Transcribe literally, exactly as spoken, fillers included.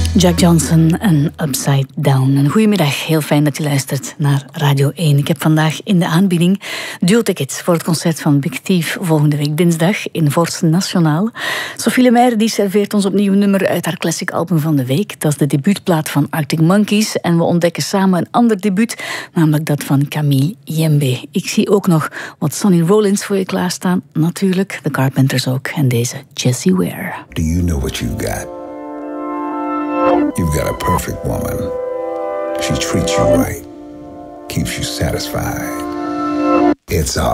Jack Johnson en Upside Down. Een goedemiddag, heel fijn dat je luistert naar Radio één. Ik heb vandaag in de aanbieding duo-tickets voor het concert van Big Thief volgende week dinsdag in Vorsten Nationaal. Sophie Lemaitre die serveert ons opnieuw een nummer uit haar classic album van de week. Dat is de debuutplaat van Arctic Monkeys. En we ontdekken samen een ander debuut, namelijk dat van Camille Yembe. Ik zie ook nog wat Sonny Rollins voor je klaarstaan. Natuurlijk, The Carpenters ook. En deze Jessie Ware. Do you know what you got? You've got a perfect woman. She treats you right, keeps you satisfied. It's all